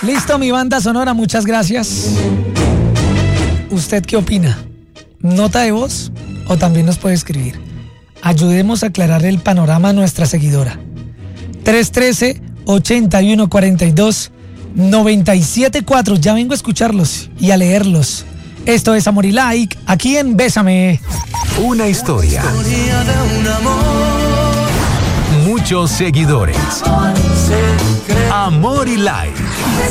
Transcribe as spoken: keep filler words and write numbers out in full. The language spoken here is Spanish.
Listo, mi banda sonora, muchas gracias. ¿Usted qué opina? ¿Nota de voz o también nos puede escribir? Ayudemos a aclarar el panorama a nuestra seguidora. tres uno tres, ocho uno cuatro dos, nueve siete cuatro. Ya vengo a escucharlos y a leerlos. Esto es Amor y Like, aquí en Bésame. Una historia. Muchos seguidores. Amor y Like.